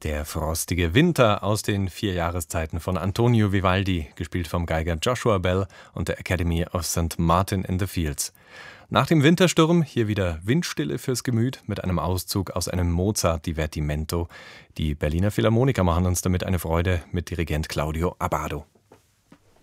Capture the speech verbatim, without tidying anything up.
Der frostige Winter aus den vier Jahreszeiten von Antonio Vivaldi, gespielt vom Geiger Joshua Bell und der Academy of Saint Martin in the Fields. Nach dem Wintersturm hier wieder Windstille fürs Gemüt mit einem Auszug aus einem Mozart-Divertimento. Die Berliner Philharmoniker machen uns damit eine Freude mit Dirigent Claudio Abbado.